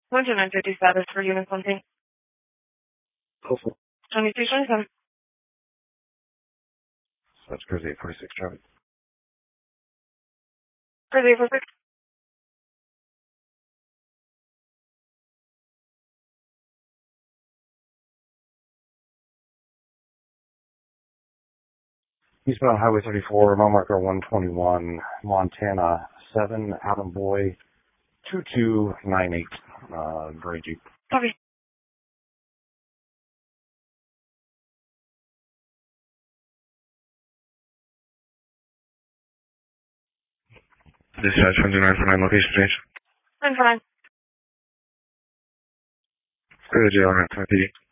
12950 status for unit 1 Hopeful. 2227. So that's Cruise 846 traffic. Cruise 846. Eastbound Highway 34, mile marker 121, Montana 7, Adam Boy 2298, gray Jeep. Copy. Dispatch 2949, location change. 949. Go to jail, I'm at 10 PD.